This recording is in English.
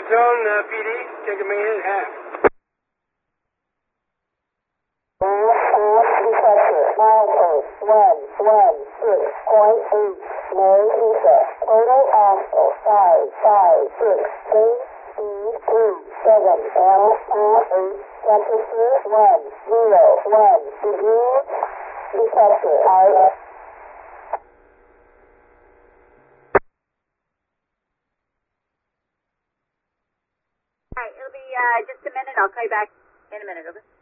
Zone PD, take a minute and a half. Detector 98116.8. No defect. Total axle 556. Speed 37 M28. Temperature 101 degrees. Detector out. Alright, it'll be just a minute. I'll call you back in a minute, over.